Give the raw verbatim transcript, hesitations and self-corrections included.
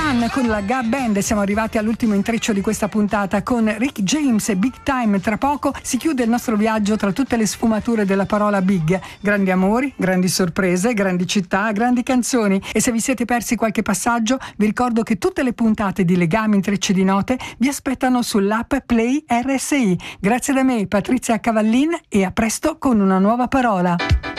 One con la Gab Band. Siamo arrivati all'ultimo intreccio di questa puntata con Rick James e Big Time. Tra poco si chiude il nostro viaggio tra tutte le sfumature della parola big: grandi amori, grandi sorprese, grandi città, grandi canzoni. E se vi siete persi qualche passaggio, vi ricordo che tutte le puntate di Legami Intrecci di Note vi aspettano sull'app Play R S I. Grazie da me, Patrizia Cavallin, e a presto con una nuova parola.